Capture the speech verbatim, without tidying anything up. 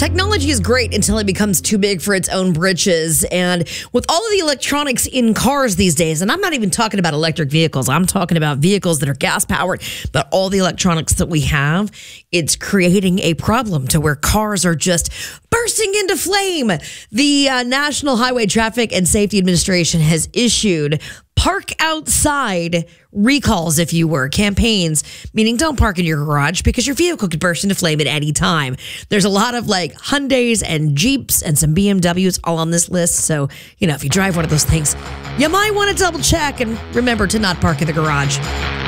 Technology is great until it becomes too big for its own britches. And with all of the electronics in cars these days, and I'm not even talking about electric vehicles, I'm talking about vehicles that are gas powered, but all the electronics that we have, it's creating a problem to where cars are just bursting into flame. The uh, National Highway Traffic and Safety Administration has issued park outside recalls, if you were, campaigns, meaning don't park in your garage because your vehicle could burst into flame at any time. There's a lot of like Hyundais and Jeeps and some B M Ws all on this list. So, you know, if you drive one of those things, you might want to double check and remember to not park in the garage.